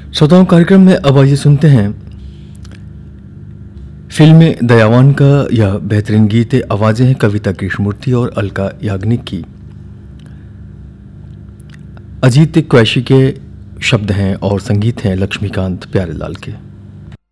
श्रोताओं, कार्यक्रम में अब आइए सुनते हैं फिल्म दयावान का यह बेहतरीन गीत। आवाजें हैं कविता कृष्णमूर्ति और अलका याग्निक की। अजीत कैशी के शब्द हैं और संगीत हैं लक्ष्मीकांत प्यारेलाल के।